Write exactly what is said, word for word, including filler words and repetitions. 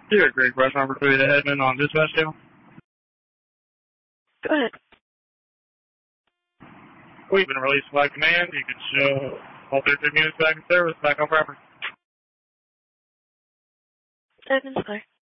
Here, Greg Rush, number three to Edmond on dispatch channel. Go ahead. We've been released by command. You can show all thirty-three units back in service, back on property. Edmond's clear.